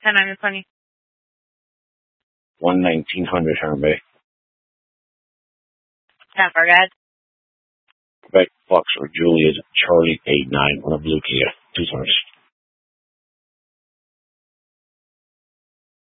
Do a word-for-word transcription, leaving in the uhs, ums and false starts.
ten nine twenty. one nineteen hundred Heron Bay. ten four, guys. Quebec Fox or Juliet Charlie eight nine on a blue Kia. Two tonners.